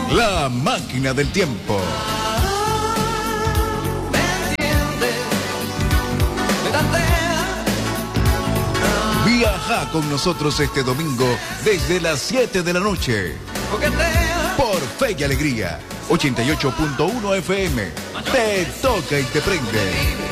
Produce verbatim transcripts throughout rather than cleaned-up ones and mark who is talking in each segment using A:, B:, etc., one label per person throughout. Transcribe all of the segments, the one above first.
A: La máquina del tiempo. Viaja con nosotros este domingo desde las siete de la noche. Por Fe y Alegría, ochenta y ocho punto uno F M. Te toca y te prende.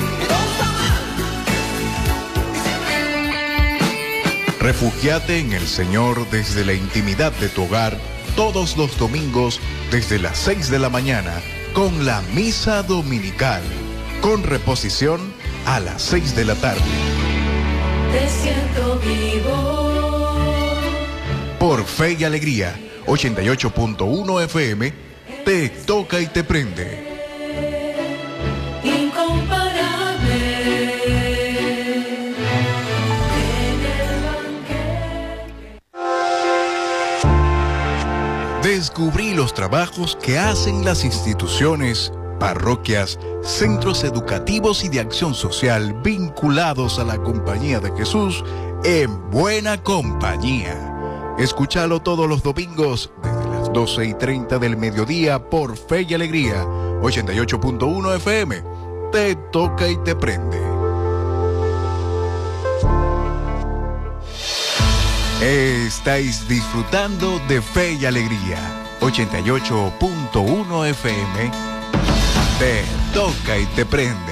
A: Refúgiate en el Señor desde la intimidad de tu hogar todos los domingos desde las seis de la mañana con la misa dominical, con reposición a las seis de la tarde.
B: Te siento vivo.
A: Por Fe y Alegría, ochenta y ocho punto uno F M, te toca y te prende. Descubrí los trabajos que hacen las instituciones, parroquias, centros educativos y de acción social vinculados a la Compañía de Jesús en Buena Compañía. Escúchalo todos los domingos desde las doce y treinta del mediodía por Fe y Alegría, ochenta y ocho punto uno F M. Te toca y te prende. Estáis disfrutando de Fe y Alegría, ochenta y ocho punto uno F M. Te toca y te prende.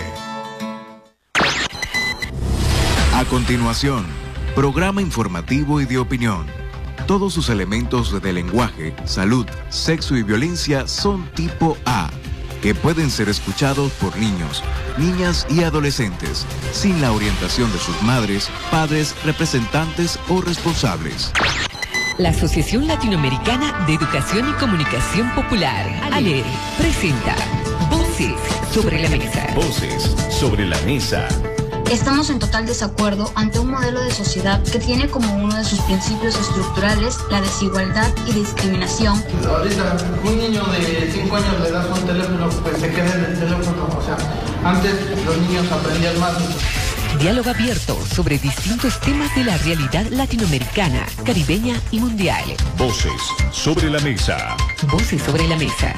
A: A continuación, programa informativo y de opinión. Todos sus elementos de lenguaje, salud, sexo y violencia son tipo A, que pueden ser escuchados por niños, niñas y adolescentes, sin la orientación de sus madres, padres, representantes o responsables.
C: La Asociación Latinoamericana de Educación y Comunicación Popular, ALER, presenta Voces sobre la Mesa.
D: Voces sobre la Mesa.
E: Estamos en total desacuerdo ante un modelo de sociedad que tiene como uno de sus principios estructurales la desigualdad y discriminación.
F: Ahorita un niño de cinco años le das un teléfono, pues se queda en el teléfono. O sea, antes los niños aprendían más.
C: Diálogo abierto sobre distintos temas de la realidad latinoamericana, caribeña y mundial.
D: Voces sobre la Mesa.
C: Voces sobre la Mesa.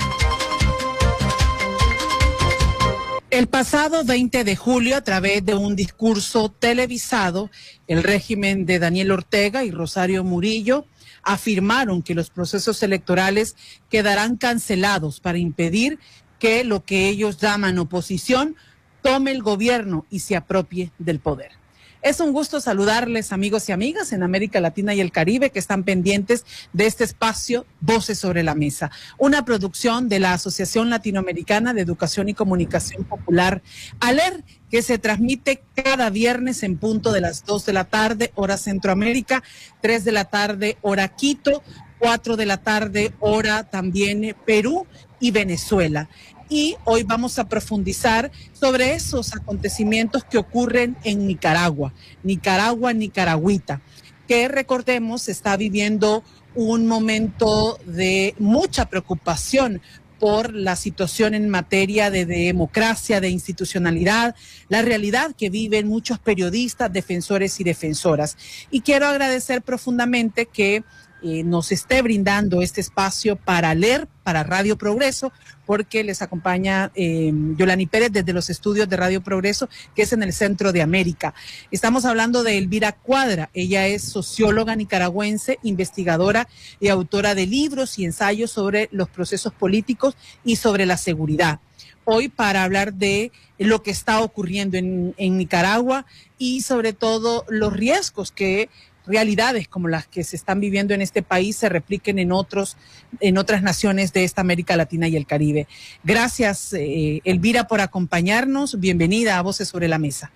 G: El pasado veinte de julio, a través de un discurso televisado, el régimen de Daniel Ortega y Rosario Murillo afirmaron que los procesos electorales quedarán cancelados para impedir que lo que ellos llaman oposición tome el gobierno y se apropie del poder. Es un gusto saludarles, amigos y amigas en América Latina y el Caribe que están pendientes de este espacio Voces sobre la Mesa, una producción de la Asociación Latinoamericana de Educación y Comunicación Popular, ALER, que se transmite cada viernes en punto de las dos de la tarde, hora Centroamérica, tres de la tarde, hora Quito, cuatro de la tarde, hora también Perú y Venezuela. Y hoy vamos a profundizar sobre esos acontecimientos que ocurren en Nicaragua, Nicaragua, Nicaragüita, que recordemos está viviendo un momento de mucha preocupación por la situación en materia de, de democracia, de institucionalidad, la realidad que viven muchos periodistas, defensores y defensoras. Y quiero agradecer profundamente que Eh, nos esté brindando este espacio para leer, para Radio Progreso, porque les acompaña eh, Yolani Pérez desde los estudios de Radio Progreso, que es en el centro de América. Estamos hablando de Elvira Cuadra. Ella es socióloga nicaragüense, investigadora y autora de libros y ensayos sobre los procesos políticos y sobre la seguridad. Hoy para hablar de lo que está ocurriendo en, en Nicaragua y sobre todo los riesgos que realidades como las que se están viviendo en este país se repliquen en otros, en otras naciones de esta América Latina y el Caribe. Gracias, eh, Elvira, por acompañarnos. Bienvenida a Voces sobre la Mesa.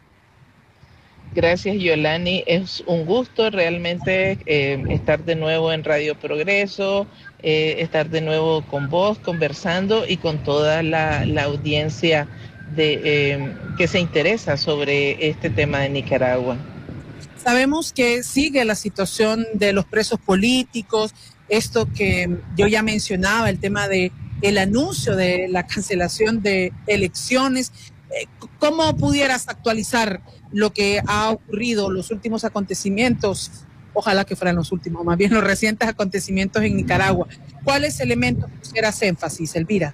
H: Gracias, Yolani. Es un gusto realmente eh, estar de nuevo en Radio Progreso, eh, estar de nuevo con vos, conversando y con toda la, la audiencia de, eh, que se interesa sobre este tema de Nicaragua.
G: Sabemos que sigue la situación de los presos políticos, esto que yo ya mencionaba, el tema de el anuncio de la cancelación de elecciones. ¿Cómo pudieras actualizar lo que ha ocurrido, los últimos acontecimientos ojalá que fueran los últimos, más bien los recientes acontecimientos en Nicaragua. ¿Cuáles elementos pusieras énfasis, Elvira?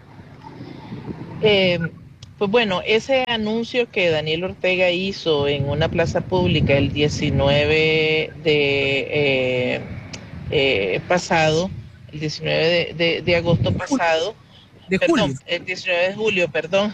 H: Eh, pues bueno, ese anuncio que Daniel Ortega hizo en una plaza pública el diecinueve de eh, eh, pasado, el diecinueve de, de, de agosto pasado,
G: de
H: perdón,
G: julio.
H: el diecinueve de julio, perdón,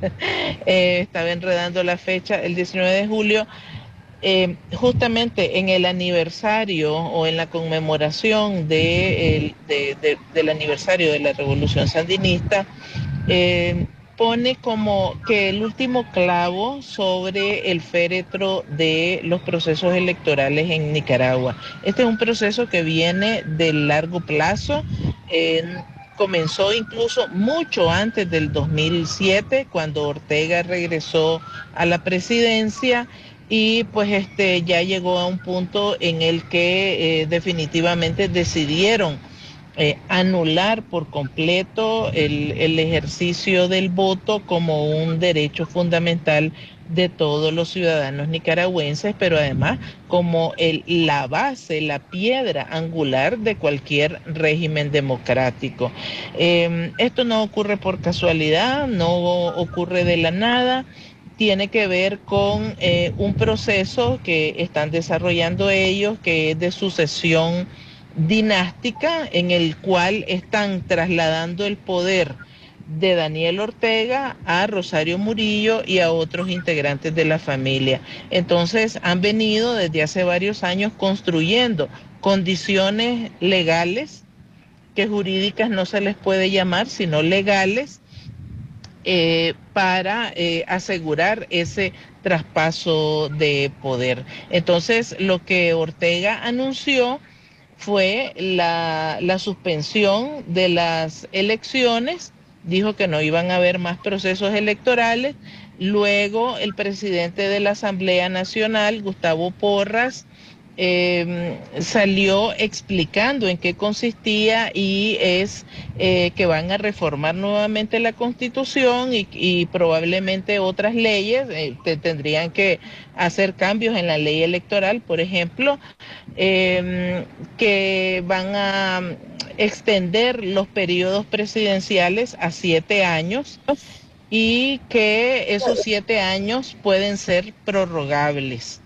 H: eh, estaba enredando la fecha, el diecinueve de julio, eh, justamente en el aniversario o en la conmemoración de el, de, de, del aniversario de la Revolución Sandinista, eh, pone como que el último clavo sobre el féretro de los procesos electorales en Nicaragua. Este es un proceso que viene de largo plazo, eh, comenzó incluso mucho antes del dos mil siete, cuando Ortega regresó a la presidencia, y pues este ya llegó a un punto en el que eh, definitivamente decidieron Eh, anular por completo el, el ejercicio del voto como un derecho fundamental de todos los ciudadanos nicaragüenses, pero además como el, la base, la piedra angular de cualquier régimen democrático. Eh, esto no ocurre por casualidad, no ocurre de la nada. Tiene que ver con eh, un proceso que están desarrollando ellos, que es de sucesión dinástica, en el cual están trasladando el poder de Daniel Ortega a Rosario Murillo y a otros integrantes de la familia. Entonces han venido desde hace varios años construyendo condiciones legales, que jurídicas no se les puede llamar, sino legales, eh, para eh, asegurar ese traspaso de poder. Entonces lo que Ortega anunció fue la, la suspensión de las elecciones, dijo que no iban a haber más procesos electorales. Luego el presidente de la Asamblea Nacional, Gustavo Porras, eh, salió explicando en qué consistía, y es eh, que van a reformar nuevamente la Constitución y, y probablemente otras leyes, eh, te, tendrían que hacer cambios en la ley electoral, por ejemplo, eh, que van a extender los periodos presidenciales a siete años y que esos siete años pueden ser prorrogables.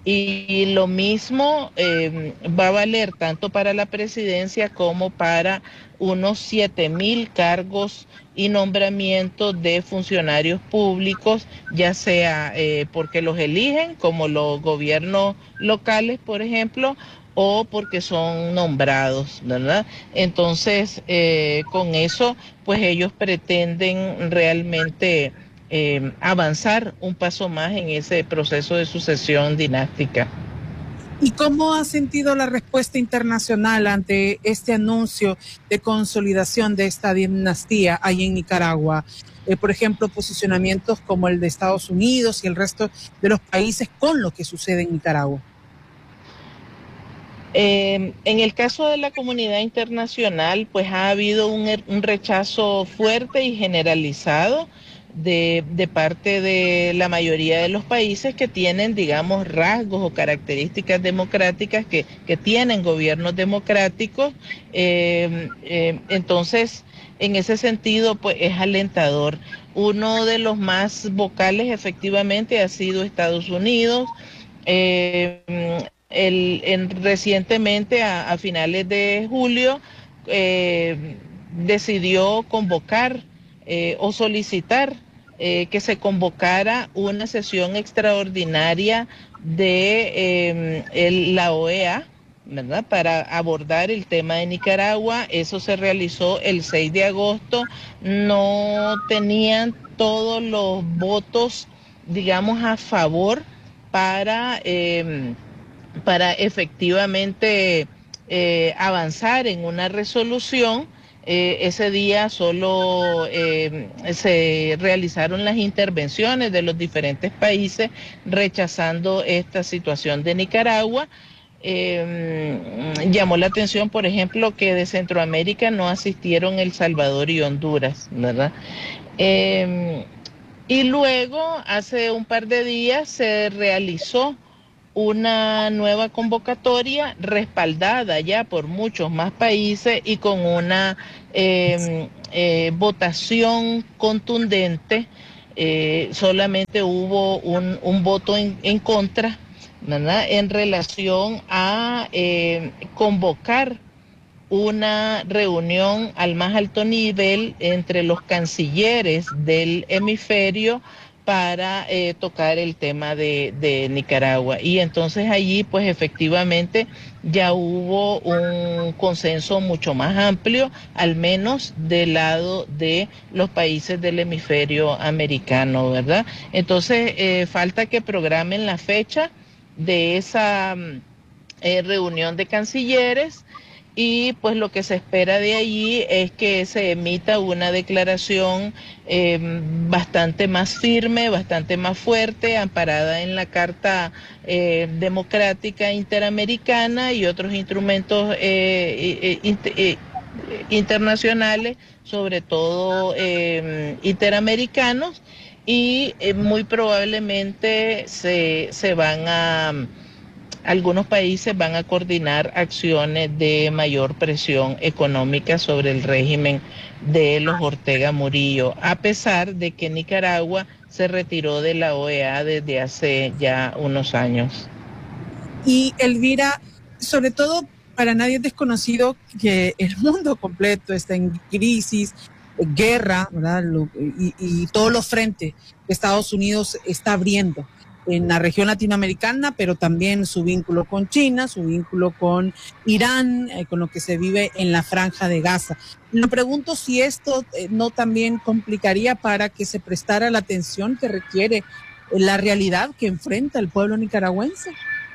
H: Y lo mismo eh, va a valer tanto para la presidencia como para unos siete mil cargos y nombramientos de funcionarios públicos, ya sea eh, porque los eligen, como los gobiernos locales, por ejemplo, o porque son nombrados, ¿verdad? Entonces, eh, con eso, pues ellos pretenden realmente Eh, avanzar un paso más en ese proceso de sucesión dinástica.
G: ¿Y cómo ha sentido la respuesta internacional ante este anuncio de consolidación de esta dinastía ahí en Nicaragua? Eh, por ejemplo, posicionamientos como el de Estados Unidos y el resto de los países con lo que sucede en Nicaragua.
H: Eh, en el caso de la comunidad internacional, pues ha habido un, un rechazo fuerte y generalizado De, de parte de la mayoría de los países que tienen, digamos, rasgos o características democráticas, que, que tienen gobiernos democráticos. Eh, eh, entonces, en ese sentido, pues es alentador. Uno de los más vocales, efectivamente, ha sido Estados Unidos. Eh, el, en, recientemente, a, a finales de julio, eh, decidió convocar eh, o solicitar Eh, que se convocara una sesión extraordinaria de eh, el, la O E A, ¿verdad?, para abordar el tema de Nicaragua. Eso se realizó el seis de agosto. No tenían todos los votos, digamos, a favor para, eh, para efectivamente eh, avanzar en una resolución. Eh, ese día solo eh, se realizaron las intervenciones de los diferentes países rechazando esta situación de Nicaragua. Eh, llamó la atención, por ejemplo, que de Centroamérica no asistieron El Salvador y Honduras, ¿verdad? Eh, y luego, hace un par de días, se realizó una nueva convocatoria respaldada ya por muchos más países y con una eh, eh, votación contundente. Eh, solamente hubo un, un voto en, en contra, ¿verdad?, en relación a eh, convocar una reunión al más alto nivel entre los cancilleres del hemisferio para eh, tocar el tema de, de Nicaragua. Y entonces allí pues efectivamente ya hubo un consenso mucho más amplio, al menos del lado de los países del hemisferio americano, ¿verdad? Entonces eh, falta que programen la fecha de esa eh, reunión de cancilleres. Y pues lo que se espera de allí es que se emita una declaración eh, bastante más firme, bastante más fuerte, amparada en la Carta eh, Democrática Interamericana y otros instrumentos eh, eh, eh, internacionales, sobre todo eh, interamericanos, y eh, muy probablemente se, se van a... Algunos países van a coordinar acciones de mayor presión económica sobre el régimen de los Ortega Murillo, a pesar de que Nicaragua se retiró de la O E A desde hace ya unos años.
G: Y Elvira, sobre todo para nadie es desconocido que el mundo completo está en crisis, guerra, ¿verdad? Y, y todos los frentes que Estados Unidos está abriendo en la región latinoamericana, pero también su vínculo con China, su vínculo con Irán, eh, con lo que se vive en la Franja de Gaza. Me pregunto si esto eh, no también complicaría para que se prestara la atención que requiere eh, la realidad que enfrenta el pueblo nicaragüense.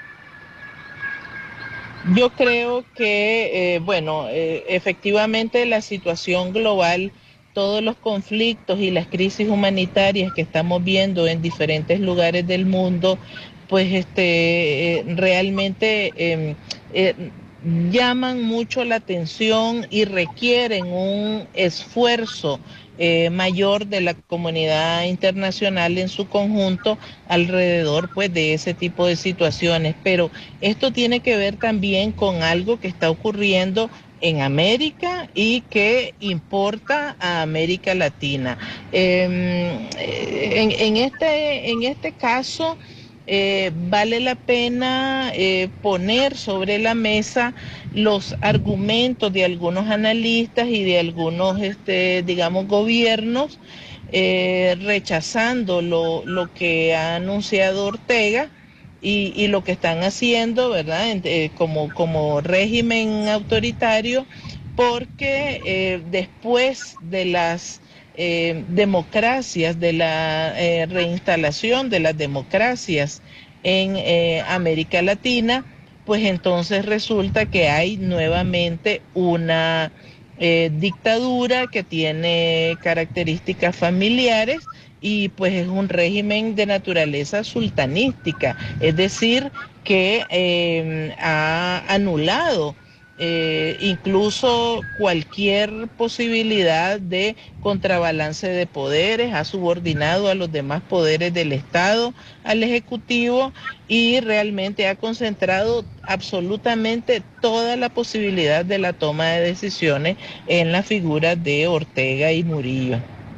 H: Yo creo que, eh, bueno, eh, efectivamente la situación global, todos los conflictos y las crisis humanitarias que estamos viendo en diferentes lugares del mundo, pues este eh, realmente eh, eh, llaman mucho la atención y requieren un esfuerzo eh, mayor de la comunidad internacional en su conjunto alrededor pues de ese tipo de situaciones. Pero esto tiene que ver también con algo que está ocurriendo en América y que importa a América Latina. Eh, en, en, este, en este caso eh, vale la pena eh, poner sobre la mesa los argumentos de algunos analistas y de algunos, este, digamos, gobiernos eh, rechazando lo, lo que ha anunciado Ortega. Y, y lo que están haciendo, ¿verdad?, eh, como, como régimen autoritario, porque eh, después de las eh, democracias, de la eh, reinstalación de las democracias en eh, América Latina, pues entonces resulta que hay nuevamente una eh, dictadura que tiene características familiares, y pues es un régimen de naturaleza sultanística, es decir, que eh, ha anulado eh, incluso cualquier posibilidad de contrabalance de poderes, ha subordinado a los demás poderes del Estado al Ejecutivo y realmente ha concentrado absolutamente toda la posibilidad de la toma de decisiones en la figura de Ortega y Murillo.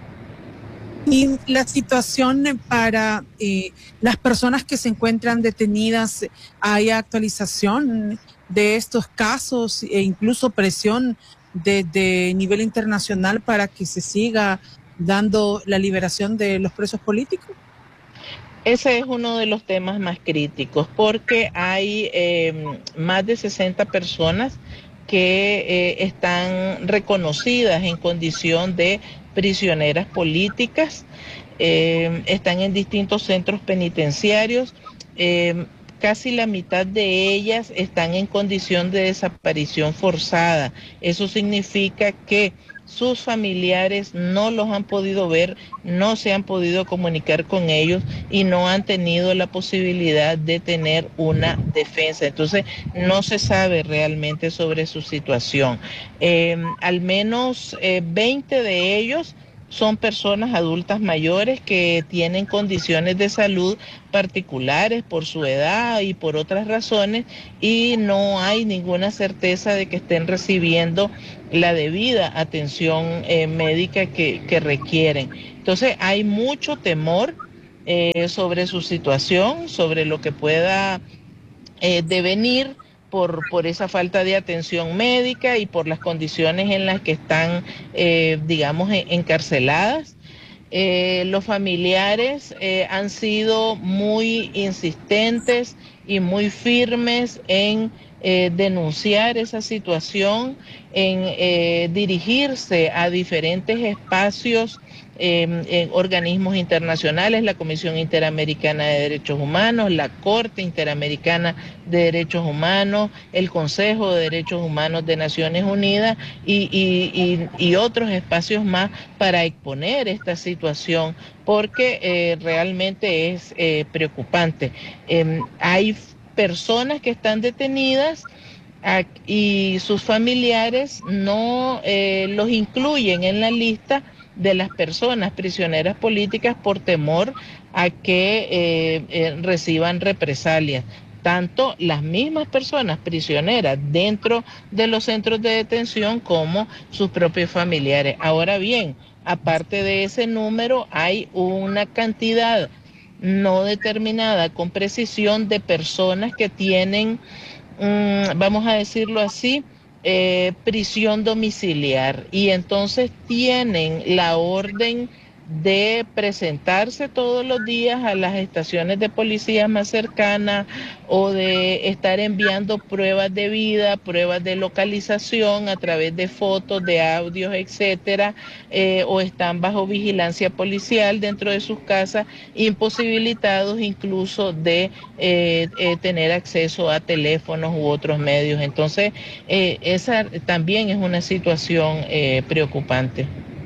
G: Y la situación para eh, las personas que se encuentran detenidas, ¿hay actualización de estos casos e incluso presión desde nivel internacional para que se siga dando la liberación de los presos políticos?
H: Ese es uno de los temas más críticos porque hay eh, más de sesenta personas que eh, están reconocidas en condición de prisioneras políticas, eh, están en distintos centros penitenciarios, eh, casi la mitad de ellas están en condición de desaparición forzada. Eso significa que sus familiares no los han podido ver, no se han podido comunicar con ellos y no han tenido la posibilidad de tener una defensa. Entonces no se sabe realmente sobre su situación. Eh, al menos eh, veinte de ellos son personas adultas mayores que tienen condiciones de salud particulares por su edad y por otras razones, y no hay ninguna certeza de que estén recibiendo la debida atención eh, médica que, que requieren. Entonces hay mucho temor eh, sobre su situación, sobre lo que pueda eh, devenir por, por esa falta de atención médica y por las condiciones en las que están, eh, digamos, encarceladas. Eh, los familiares eh, han sido muy insistentes y muy firmes en eh, denunciar esa situación, en eh, dirigirse a diferentes espacios, eh, en organismos internacionales, la Comisión Interamericana de Derechos Humanos, la Corte Interamericana de Derechos Humanos, el Consejo de Derechos Humanos de Naciones Unidas y, y, y, y otros espacios más para exponer esta situación, porque eh, realmente es eh, preocupante. Eh, hay personas que están detenidas y sus familiares no eh, los incluyen en la lista de las personas prisioneras políticas por temor a que eh, eh, reciban represalias. Tanto las mismas personas prisioneras dentro de los centros de detención como sus propios familiares. Ahora bien, aparte de ese número, hay una cantidad no determinada con precisión de personas que tienen, mmm, vamos a decirlo así, eh, prisión domiciliar, y entonces tienen la orden de presentarse todos los días a las estaciones de policía más cercanas o de estar enviando pruebas de vida, pruebas de localización a través de fotos, de audios, etcétera, eh, o están bajo vigilancia policial dentro de sus casas, imposibilitados incluso de eh, eh, tener acceso a teléfonos u otros medios. Entonces, eh, esa también es una situación eh, preocupante.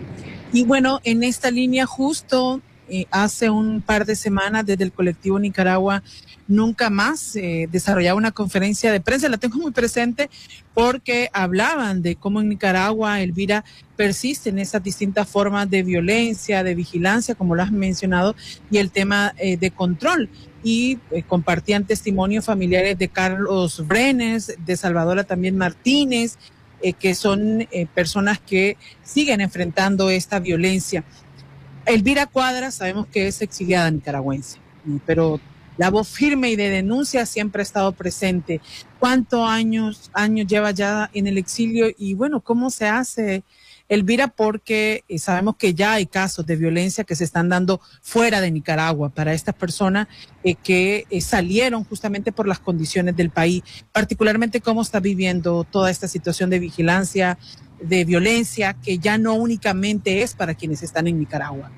G: Y bueno, en esta línea justo eh, hace un par de semanas desde el colectivo Nicaragua Nunca Más eh, desarrollaba una conferencia de prensa, la tengo muy presente porque hablaban de cómo en Nicaragua, Elvira, persisten esas distintas formas de violencia, de vigilancia, como lo has mencionado, y el tema eh, de control. Y eh, compartían testimonios familiares de Carlos Brenes, de Salvadora también Martínez, Eh, que son eh, personas que siguen enfrentando esta violencia. Elvira Cuadra sabemos que es exiliada nicaragüense, pero la voz firme y de denuncia siempre ha estado presente. ¿Cuántos años, años lleva ya en el exilio? Y bueno, ¿cómo se hace, Elvira? Porque eh, sabemos que ya hay casos de violencia que se están dando fuera de Nicaragua para estas personas eh, que eh, salieron justamente por las condiciones del país. Particularmente, ¿cómo está viviendo toda esta situación de vigilancia, de violencia, que ya no únicamente es para quienes están en Nicaragua?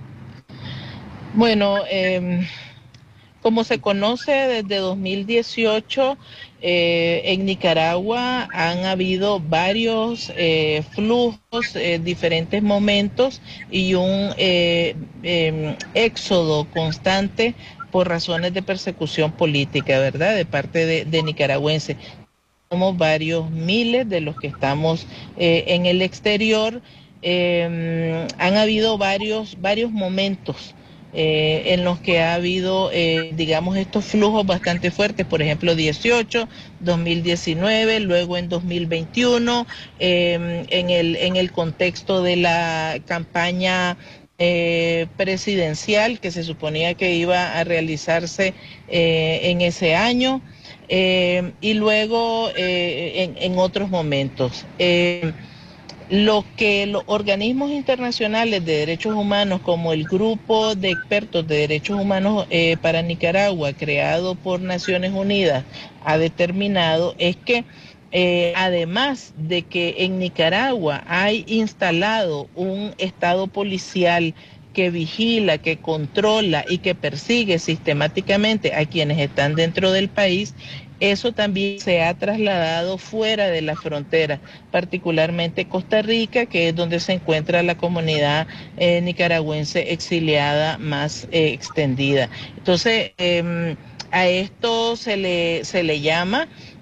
H: Bueno, eh, como se conoce desde dos mil dieciocho, eh, en Nicaragua han habido varios eh, flujos, eh, diferentes momentos y un eh, eh, éxodo constante por razones de persecución política, ¿verdad?, de parte de, de nicaragüenses. Somos varios miles de los que estamos eh, en el exterior. Eh, han habido varios, varios momentos Eh, en los que ha habido, eh, digamos, estos flujos bastante fuertes, por ejemplo, dieciocho, dos mil diecinueve, luego en dos mil veintiuno, eh, en el, en el contexto de la campaña eh, presidencial que se suponía que iba a realizarse eh, en ese año, eh, y luego eh, en, en otros momentos. Eh, Lo que los organismos internacionales de derechos humanos, como el Grupo de Expertos de Derechos Humanos eh, para Nicaragua, creado por Naciones Unidas, ha determinado es que eh, además de que en Nicaragua hay instalado un estado policial que vigila, que controla y que persigue sistemáticamente a quienes están dentro del país, eso también se ha trasladado fuera de la frontera, particularmente Costa Rica, que es donde se encuentra la comunidad eh, nicaragüense exiliada más eh, extendida. Entonces, eh, a esto se le, se le llama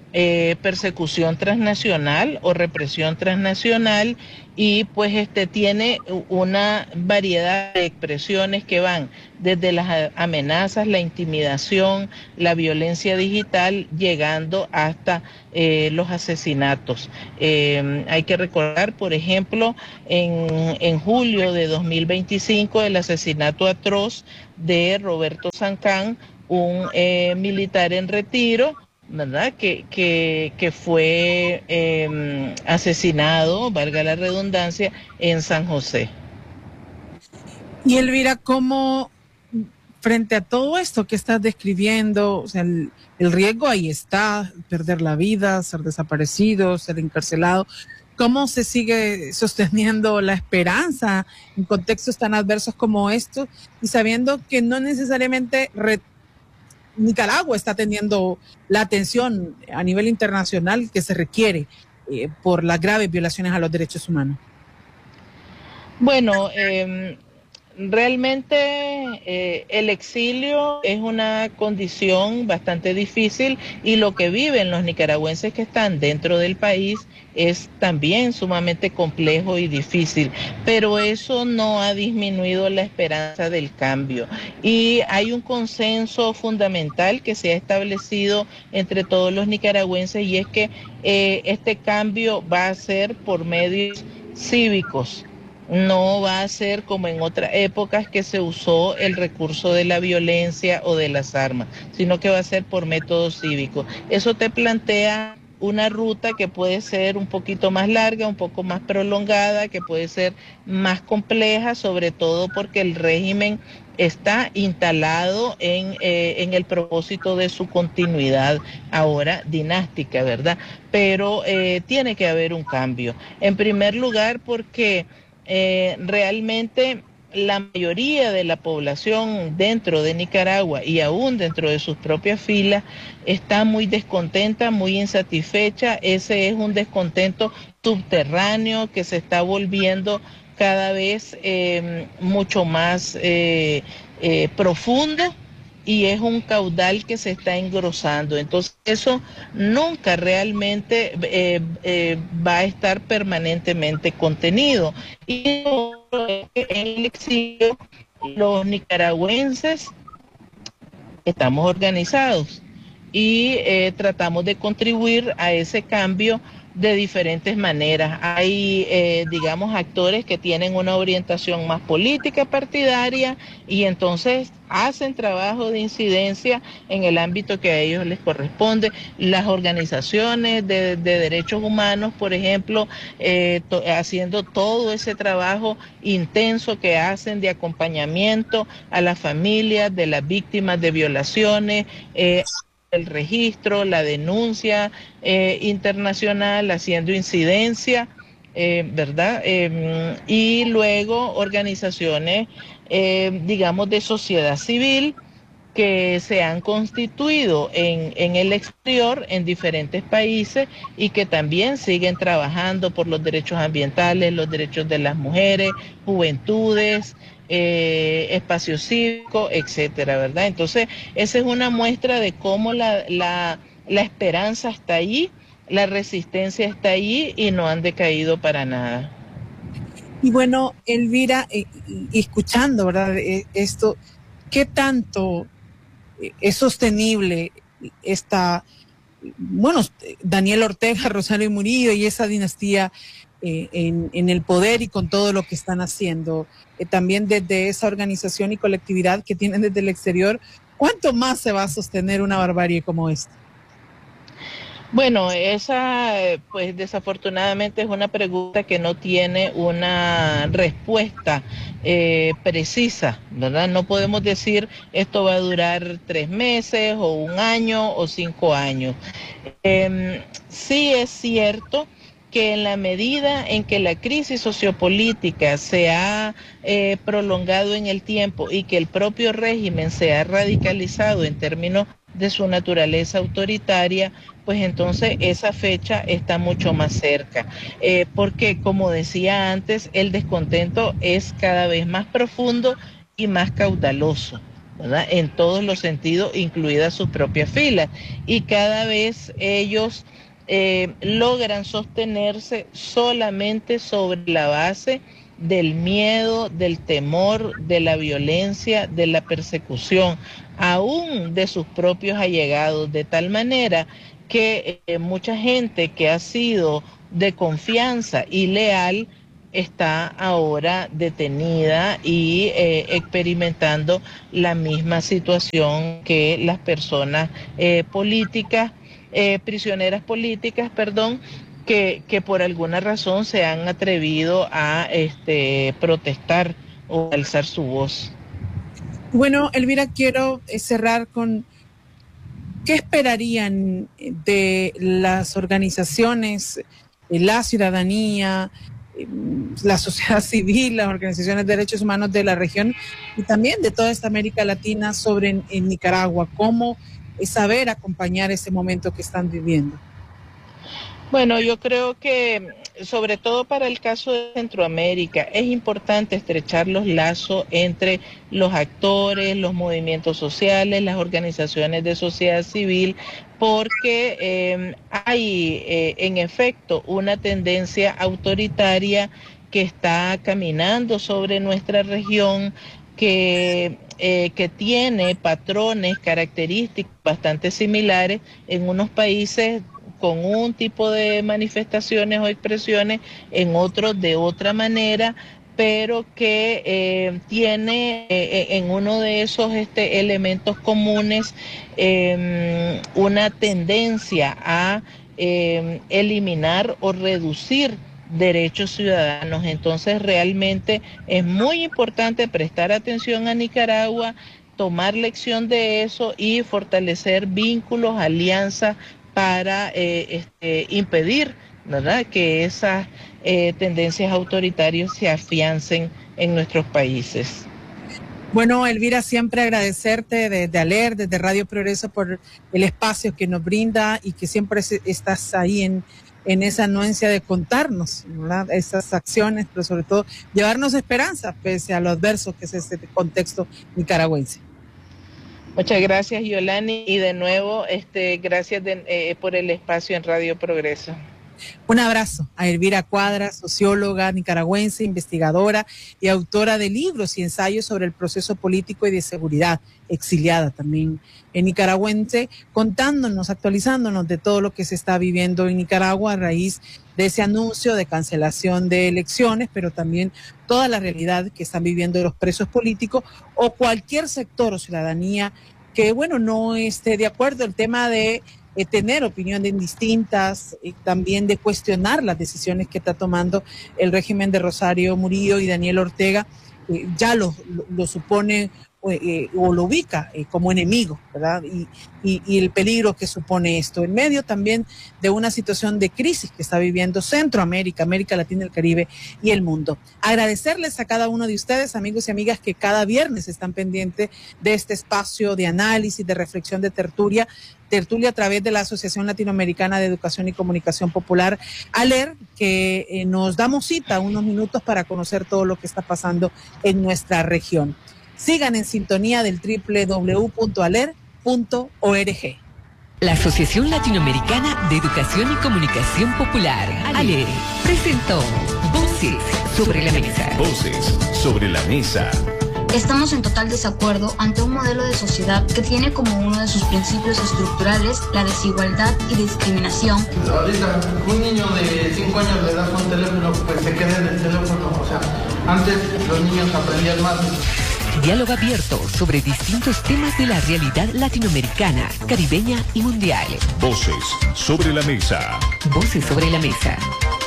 H: eh, persecución transnacional o represión transnacional, y pues este tiene una variedad de expresiones que van desde las amenazas, la intimidación, la violencia digital, llegando hasta eh, los asesinatos. Eh, hay que recordar, por ejemplo, en, en julio de dos mil veinticinco, el asesinato atroz de Roberto Sancán, un eh, militar en retiro, ¿verdad? Que, que, que fue eh, asesinado, valga la redundancia, en San José.
G: Y Elvira, ¿cómo frente a todo esto que estás describiendo, o sea, el, el riesgo ahí está, perder la vida, ser desaparecido, ser encarcelado, cómo se sigue sosteniendo la esperanza en contextos tan adversos como estos y sabiendo que no necesariamente re Nicaragua está teniendo la atención a nivel internacional que se requiere eh, por las graves violaciones a los derechos humanos?
H: Bueno, eh, realmente eh, el exilio es una condición bastante difícil, y lo que viven los nicaragüenses que están dentro del país es también sumamente complejo y difícil, pero eso no ha disminuido la esperanza del cambio, y hay un consenso fundamental que se ha establecido entre todos los nicaragüenses, y es que eh, este cambio va a ser por medios cívicos. No va a ser como en otras épocas que se usó el recurso de la violencia o de las armas, sino que va a ser por método cívico. Eso te plantea una ruta que puede ser un poquito más larga, un poco más prolongada, que puede ser más compleja, sobre todo porque el régimen está instalado en, eh, en el propósito de su continuidad ahora dinástica, ¿verdad? Pero eh, tiene que haber un cambio. En primer lugar, porque Eh, realmente la mayoría de la población dentro de Nicaragua y aún dentro de sus propias filas está muy descontenta, muy insatisfecha. Ese es un descontento subterráneo que se está volviendo cada vez eh, mucho más eh, eh, profundo, y es un caudal que se está engrosando. Entonces eso nunca realmente eh, eh, va a estar permanentemente contenido. Y en el exilio los nicaragüenses estamos organizados y eh, tratamos de contribuir a ese cambio de diferentes maneras. Hay, eh, digamos, actores que tienen una orientación más política partidaria, y entonces hacen trabajo de incidencia en el ámbito que a ellos les corresponde. Las organizaciones de, de derechos humanos, por ejemplo, eh, to, haciendo todo ese trabajo intenso que hacen de acompañamiento a las familias de las víctimas de violaciones, eh, el registro, la denuncia eh, internacional, haciendo incidencia, eh, ¿verdad? Eh, y luego organizaciones, eh, digamos, de sociedad civil que se han constituido en, en el exterior, en diferentes países, y que también siguen trabajando por los derechos ambientales, los derechos de las mujeres, juventudes, Eh, espacio cívico, etcétera, ¿verdad? Entonces, esa es una muestra de cómo la, la, la esperanza está ahí, la resistencia está ahí, y no han decaído para nada.
G: Y bueno, Elvira, eh, escuchando, ¿verdad? Eh, esto, ¿qué tanto es sostenible esta, bueno, Daniel Ortega, Rosario Murillo y esa dinastía eh, en, en el poder, y con todo lo que están haciendo? Eh, también desde esa organización y colectividad que tienen desde el exterior, ¿cuánto más se va a sostener una barbarie como esta?
H: Bueno, esa pues desafortunadamente es una pregunta que no tiene una respuesta eh, precisa, ¿verdad? No podemos decir esto va a durar tres meses o un año o cinco años. Eh, sí es cierto que en la medida en que la crisis sociopolítica se ha eh, prolongado en el tiempo, y que el propio régimen se ha radicalizado en términos de su naturaleza autoritaria, pues entonces esa fecha está mucho más cerca, eh, porque, como decía antes, el descontento es cada vez más profundo y más caudaloso. ¿verdad? En todos los sentidos, incluidas sus propias filas. Y cada vez ellos eh, logran sostenerse solamente sobre la base del miedo, del temor, de la violencia, de la persecución, aún de sus propios allegados, de tal manera que eh, mucha gente que ha sido de confianza y leal está ahora detenida y eh, experimentando la misma situación que las personas eh, políticas, eh, prisioneras políticas, perdón, que, que por alguna razón se han atrevido a este, protestar o alzar su voz.
G: Bueno, Elvira, quiero cerrar con ¿qué esperarían de las organizaciones, la ciudadanía, la sociedad civil, las organizaciones de derechos humanos de la región y también de toda esta América Latina sobre en, en Nicaragua? ¿Cómo saber acompañar ese momento que están viviendo?
H: Bueno, yo creo que sobre todo para el caso de Centroamérica es importante estrechar los lazos entre los actores, los movimientos sociales, las organizaciones de sociedad civil, porque eh, hay eh, en efecto una tendencia autoritaria que está caminando sobre nuestra región, que, eh, que tiene patrones, características bastante similares en unos países con un tipo de manifestaciones o expresiones, en otros de otra manera, pero que eh, tiene eh, en uno de esos este, elementos comunes eh, una tendencia a eh, eliminar o reducir derechos ciudadanos. Entonces realmente es muy importante prestar atención a Nicaragua, tomar lección de eso y fortalecer vínculos, alianzas para eh, este, impedir, ¿verdad?, que esas eh, tendencias autoritarias se afiancen en nuestros países.
G: Bueno, Elvira, siempre agradecerte desde ALER, desde Radio Progreso, por el espacio que nos brinda y que siempre estás ahí en, en esa anuencia de contarnos, ¿verdad?, esas acciones, pero sobre todo llevarnos esperanza pese a lo adverso que es este contexto nicaragüense.
H: Muchas gracias, Yolani, y de nuevo, este, gracias de, eh, por el espacio en Radio Progreso.
G: Un abrazo a Elvira Cuadra, socióloga nicaragüense, investigadora y autora de libros y ensayos sobre el proceso político y de seguridad, exiliada también en nicaragüense, contándonos, actualizándonos de todo lo que se está viviendo en Nicaragua a raíz de ese anuncio de cancelación de elecciones, pero también toda la realidad que están viviendo los presos políticos o cualquier sector o ciudadanía que, bueno, no esté de acuerdo. El tema de eh, tener opiniones distintas, y también de cuestionar las decisiones que está tomando el régimen de Rosario Murillo y Daniel Ortega, eh, ya lo, lo, lo supone eh, o lo ubica eh, como enemigo, ¿verdad? Y, y, y el peligro que supone esto, en medio también de una situación de crisis que está viviendo Centroamérica, América Latina, el Caribe y el mundo. Agradecerles a cada uno de ustedes, amigos y amigas, que cada viernes están pendientes de este espacio de análisis, de reflexión, de tertulia, tertulia a través de la Asociación Latinoamericana de Educación y Comunicación Popular, ALER, que eh, nos damos cita unos minutos para conocer todo lo que está pasando en nuestra región. Sigan en sintonía del doble u doble u doble u punto aler punto org.
C: La Asociación Latinoamericana de Educación y Comunicación Popular, ALER, presentó Voces sobre la Mesa.
D: Voces sobre la Mesa.
E: Estamos en total desacuerdo ante un modelo de sociedad que tiene como uno de sus principios estructurales la desigualdad y discriminación.
F: Ahorita un niño de cinco años le das un teléfono, pues se queda en el teléfono. O sea, antes los niños aprendían más.
C: Diálogo abierto sobre distintos temas de la realidad latinoamericana, caribeña y mundial.
D: Voces sobre la Mesa.
C: Voces sobre la Mesa.